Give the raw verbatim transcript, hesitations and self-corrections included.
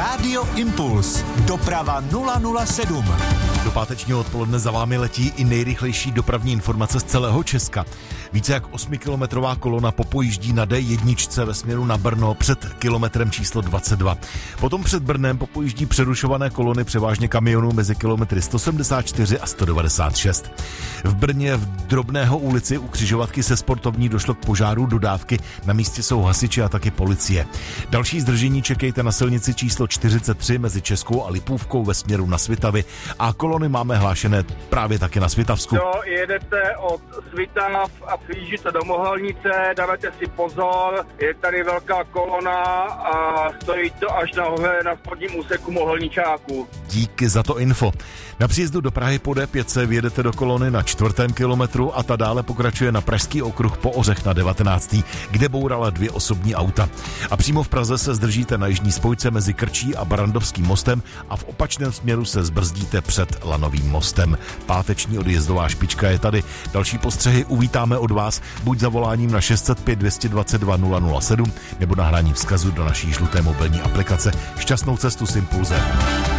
Rádio Impuls. Doprava nula nula sedm. Do pátečního odpoledne za vámi letí i nejrychlejší dopravní informace z celého Česka. Více jak osmikilometrová kolona popojíždí na D jedna ve směru na Brno před kilometrem číslo dvacet dva. Potom před Brnem popojíždí přerušované kolony převážně kamionů mezi kilometry sto sedmdesát čtyři a sto devadesát šest. V Brně v Drobného ulici u křižovatky se Sportovní došlo k požáru dodávky. Na místě jsou hasiči a taky policie. Další zdržení čekejte na silnici číslo čtyřicet tři mezi Českou a Lipůvkou ve směru na Svitavy a kolony máme hlášené právě taky na Svitavsku. Jo, jedete od Svitav a přijíždíte do Mohelnice, dávajte si pozor, je tady velká kolona a stojí to až nahoře na spodním úseku Mohelničáku. Díky za to info. Na příjezdu do Prahy po D pět se vjedete do kolony na čtvrtém kilometru a ta dále pokračuje na Pražský okruh po Ořech na devatenáctém kde bourala dvě osobní auta. A přímo v Praze se zdržíte na jižní spojce mezi Krčí a Barandovským mostem a v opačném směru se zbrzdíte před Lanovým mostem. Páteční odjezdová špička je tady. Další postřehy uvítáme od vás buď zavoláním na šest set pět, dvě stě dvacet dva, nula nula sedm nebo nahráním vzkazu do naší žluté mobilní aplikace. Šťastnou cestu s Impulzem.